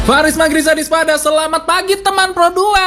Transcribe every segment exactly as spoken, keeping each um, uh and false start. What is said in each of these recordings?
Faris Magriza Dispada, selamat pagi teman Pro dua.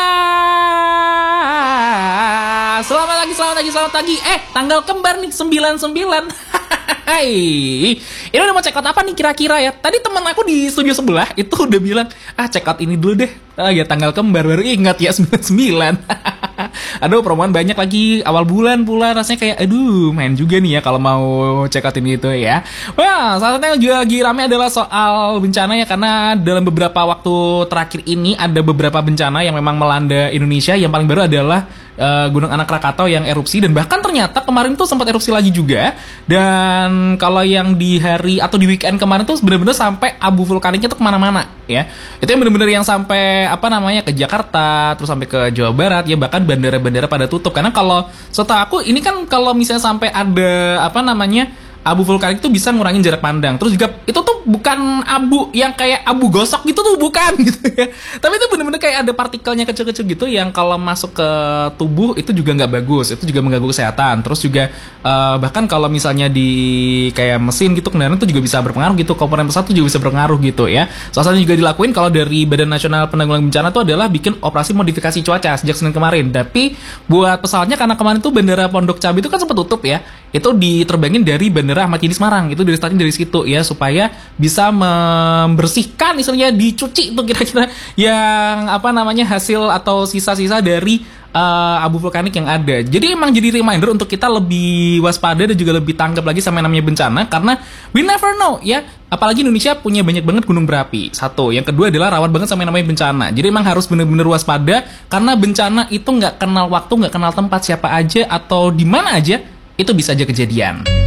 Selamat pagi, selamat pagi, selamat pagi. Eh, tanggal kembar nih, sembilan puluh sembilan. Hai. Ini udah mau check out apa nih kira-kira ya? Tadi teman aku di studio sebelah itu udah bilang, ah check out ini dulu deh. Ah ya tanggal kembar, baru ingat ya sembilan puluh sembilan. Aduh, promoan banyak lagi awal bulan pula, rasanya kayak aduh main juga nih ya kalau mau check out ini itu ya. Wah, salah satunya juga lagi rame adalah soal bencana ya, karena dalam beberapa waktu terakhir ini ada beberapa bencana yang memang melanda Indonesia. Yang paling baru adalah uh, Gunung Anak Rakatau yang erupsi, dan bahkan ternyata kemarin tuh sempat erupsi lagi juga. Dan kalau yang di hari atau di weekend kemarin tuh bener-bener sampai abu vulkaniknya tuh kemana-mana ya. Itu yang bener-bener yang sampai apa namanya ke Jakarta, terus sampai ke Jawa Barat ya, bahkan bandara-bandara pada tutup. Karena kalau setahu aku ini kan kalau misalnya sampai ada apa namanya abu vulkanik itu bisa ngurangin jarak pandang. Terus juga itu tuh bukan abu yang kayak abu gosok gitu tuh, bukan gitu ya. Tapi itu bener-bener kayak ada partikelnya kecil-kecil gitu yang kalau masuk ke tubuh itu juga nggak bagus. Itu juga mengganggu kesehatan. Terus juga uh, bahkan kalau misalnya di kayak mesin gitu, kendaraan itu juga bisa berpengaruh gitu. Komponen pesawat itu juga bisa berpengaruh gitu ya. Salah satunya juga dilakuin kalau dari Badan Nasional Penanggulangan Bencana itu adalah bikin operasi modifikasi cuaca sejak Senin kemarin. Tapi buat pesawatnya, karena kemarin tuh Bandara Pondok Cabe itu kan sempat tutup ya, itu diterbangin dari Bandara Ahmad Yani Semarang. Itu dari starting dari situ ya, supaya bisa membersihkan, istilahnya dicuci tuh kira-kira yang apa namanya hasil atau sisa-sisa dari uh, abu vulkanik yang ada. Jadi emang jadi reminder untuk kita lebih waspada dan juga lebih tanggap lagi sama yang namanya bencana, karena we never know ya. Apalagi Indonesia punya banyak banget gunung berapi. Satu, yang kedua adalah rawan banget sama yang namanya bencana. Jadi emang harus bener-bener waspada, karena bencana itu nggak kenal waktu, nggak kenal tempat, siapa aja atau di mana aja itu bisa aja kejadian.